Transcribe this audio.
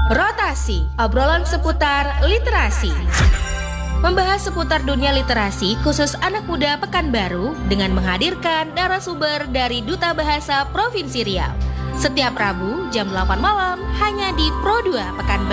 Rotasi, obrolan seputar literasi. Membahas seputar dunia literasi khusus anak muda Pekanbaru dengan menghadirkan narasumber dari Duta Bahasa Provinsi Riau. Setiap Rabu jam 8 malam hanya di Pro 2 Pekanbaru.